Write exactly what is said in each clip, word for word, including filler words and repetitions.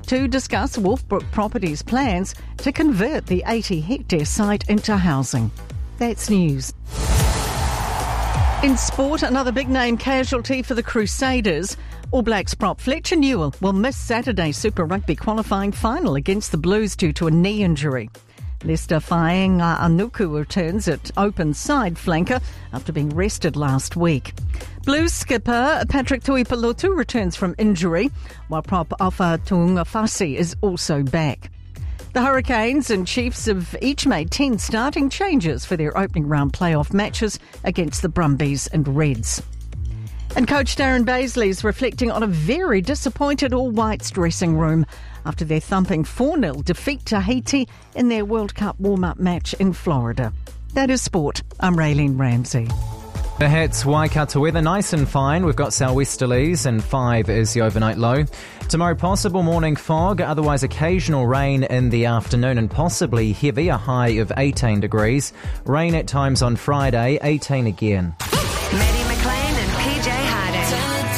to discuss Wolfbrook Properties' plans to convert the eighty hectare site into housing. That's news. In sport, another big-name casualty for the Crusaders. All Blacks prop Fletcher Newell will miss Saturday's Super Rugby qualifying final against the Blues due to a knee injury. Leicester Fainga Anuku returns at open side flanker after being rested last week. Blues skipper Patrick Tuipulotu returns from injury, while prop Afa Tuungafasi is also back. The Hurricanes and Chiefs have each made ten starting changes for their opening round playoff matches against the Brumbies and Reds. And coach Darren Baisley is reflecting on a very disappointed All Whites dressing room after their thumping four nil defeat to Haiti in their World Cup warm-up match in Florida. That is sport. I'm Raylene Ramsey. The Hits Waikato weather, nice and fine. We've got southwesterlies and five is the overnight low. Tomorrow, possible morning fog, otherwise occasional rain in the afternoon and possibly heavy, a high of eighteen degrees. Rain at times on Friday, eighteen again. Maddie McLean and P J Harding.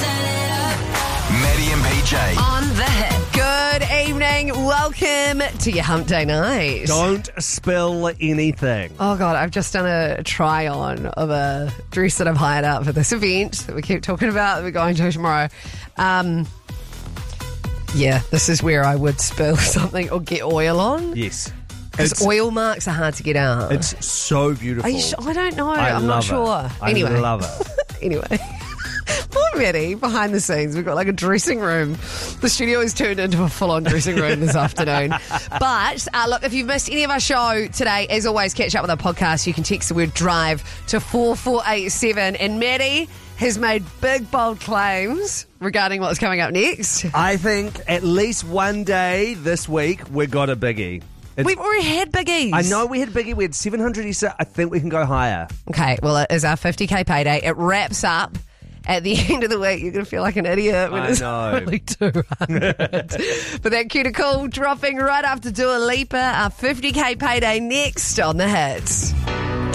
Maddie and P J. On the Hit. Good evening. Welcome to your hump day night. Don't spill anything. Oh, God, I've just done a try-on of a dress that I've hired out for this event that we keep talking about that we're going to tomorrow. Um, yeah, this is where I would spill something or get oil on. Yes. Because oil marks are hard to get out. It's so beautiful. Are you sure? I don't know. I I'm not love sure. It. Anyway. I love it. Anyway. Poor Maddie, behind the scenes. We've got like a dressing room. The studio is turned into a full-on dressing room this afternoon. But, uh, look, if you've missed any of our show today, as always, catch up with our podcast. You can text the word DRIVE to four four eight seven. And Maddie has made big, bold claims regarding what's coming up next. I think at least one day this week we've got a biggie. It's, We've already had biggies. I know we had biggie. We had seven hundred. I think we can go higher. Okay, well, it is our fifty K payday. It wraps up at the end of the week. You're going to feel like an idiot when I it's know. only two hundred. But that cue to cool dropping right after Dua Lipa. Our fifty K payday next on The Hits.